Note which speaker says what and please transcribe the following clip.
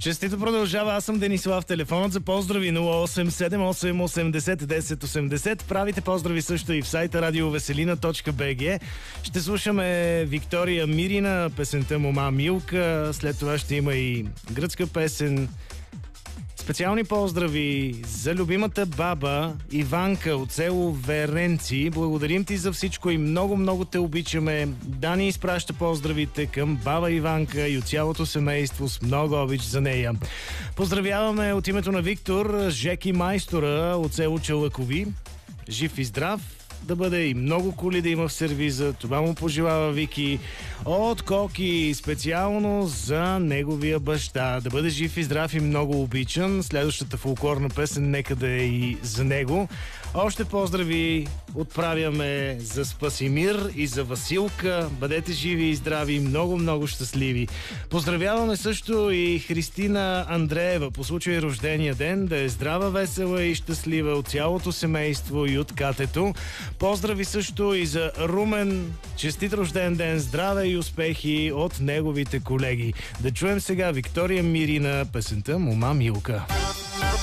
Speaker 1: Честито продължава. Аз съм Денислав. Телефонът за поздрави 0878 80 10 80. Правите поздрави също и в сайта radioveselina.bg. Ще слушаме Виктория Мирина, песента Мома Милка. След това ще има и гръцка песен. Специални поздрави за любимата баба Иванка от село Веренци. Благодарим ти за всичко и много те обичаме. Дани изпраща поздравите към баба Иванка и от цялото семейство с много обич за нея. Поздравяваме от името на Виктор Жеки Майстора от село Чалъкови. Жив и здрав да бъде и много коли да има в сервиза. Това му пожелава Вики от Коки, специално за неговия баща. Да бъде жив и здрав и много обичан. Следващата фолклорна песен нека да е и за него. Още поздрави отправяме за Спасимир и за Василка. Бъдете живи и здрави, много щастливи. Поздравяваме също и Христина Андреева по случай рождения ден. Да е здрава, весела и щастлива от цялото семейство и от катето. Поздрави също и за Румен. Честит рожден ден, здраве и успехи от неговите колеги. Да чуем сега Виктория Мирина, песента Мома Милка.